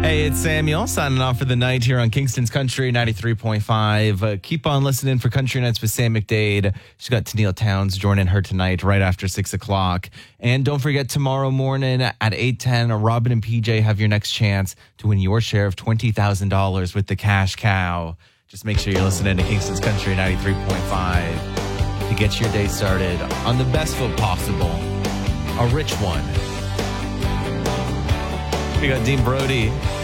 Hey, it's Samuel signing off for the night here on Kingston's Country 93.5. Keep on listening for Country Nights with Sam McDade. She's got Tennille Towns joining her tonight right after 6 o'clock. And don't forget, tomorrow morning at 8:10, Robin and PJ have your next chance to win your share of $20,000 with the Cash Cow. Just make sure you're listening to Kingston's Country 93.5 to get your day started on the best foot possible. A rich one. We got Dean Brody